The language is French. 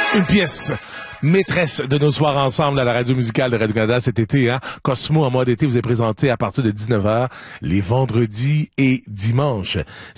Une pièce maîtresse de nos soirs ensemble à la radio musicale de Radio-Canada cet été, hein. Cosmo en mode été vous est présenté à partir de 19h les vendredis et dimanches.